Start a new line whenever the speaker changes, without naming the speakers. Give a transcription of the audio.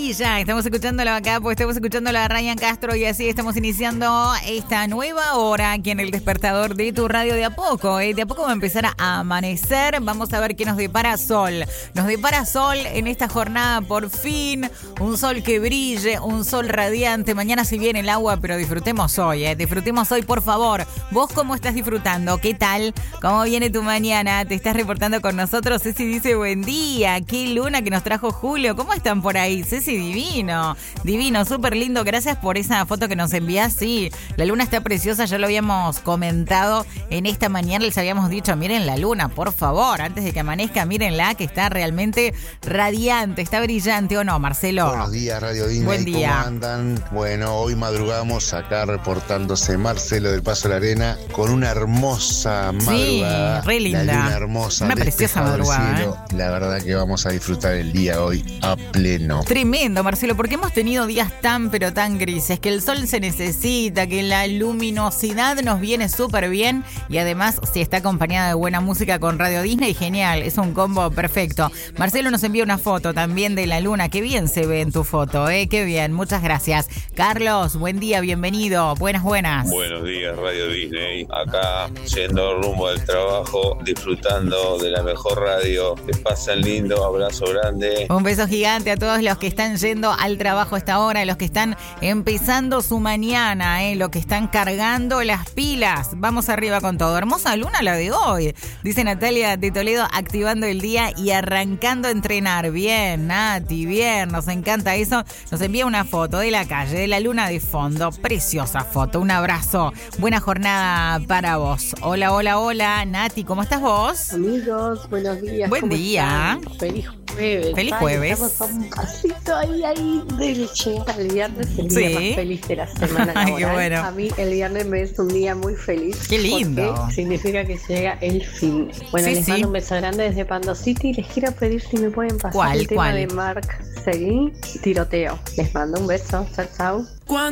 Maravilla, estamos escuchándolo acá, pues estamos escuchándolo a Ryan Castro y así estamos iniciando esta nueva hora aquí en el despertador de tu radio de a poco. De a poco va a empezar a amanecer, vamos a ver qué nos depara sol. Nos depara sol en esta jornada por fin, un sol que brille, un sol radiante. Mañana se viene el agua, pero disfrutemos hoy, disfrutemos hoy por favor. ¿Vos cómo estás disfrutando? ¿Qué tal? ¿Cómo viene tu mañana? ¿Te estás reportando con nosotros? Ceci dice buen día, qué luna que nos trajo Julio. ¿Cómo están por ahí? Ceci, divino, súper lindo. Gracias por esa foto que nos envías. Sí, la luna está preciosa, ya lo habíamos comentado en esta mañana. Les habíamos dicho, miren la luna, por favor, antes de que amanezca, mírenla, que está realmente radiante, está brillante, ¿o no, Marcelo?
Buenos días, Radio Disney.
Buen día.
¿Cómo andan? Bueno, hoy madrugamos acá reportándose Marcelo del Paso de la Arena con una hermosa madrugada.
Sí, re linda.
La luna hermosa.
Una preciosa madrugada.
Cielo. La verdad que vamos a disfrutar el día hoy a pleno.
Tremendo, Marcelo, porque hemos tenido días tan pero tan grises, que el sol se necesita, que la luminosidad nos viene súper bien y además si está acompañada de buena música con Radio Disney, genial, es un combo perfecto. Marcelo nos envía una foto también de la luna, qué bien se ve en tu foto, qué bien, muchas gracias. Carlos, buen día, bienvenido, buenas.
Buenos días, Radio Disney, acá yendo rumbo al trabajo, disfrutando de la mejor radio, que pasen lindo, abrazo grande.
Un beso gigante a todos los que están yendo al trabajo a esta hora, los que están empezando su mañana, los que están cargando las pilas. Vamos arriba con todo. Hermosa luna la de hoy, dice Natalia de Toledo, activando el día y arrancando a entrenar. Bien, Nati, bien, nos encanta eso. Nos envía una foto de la calle, de la luna de fondo. Preciosa foto, un abrazo. Buena jornada para vos. Hola, Nati, ¿cómo estás vos?
Amigos, buenos días.
Buen día.
Están? Feliz jueves.
Feliz jueves.
Estamos a un pasito ahí del llegar al viernes, el día más feliz de la semana laboral.
Qué bueno.
A mí el viernes me es un día muy feliz.
Qué lindo.
Porque significa que llega el fin. Bueno, les mando un beso grande desde Pando City. Les quiero pedir si me pueden pasar el tema de Marc Seguí, Tiroteo. Les mando un beso. Chao.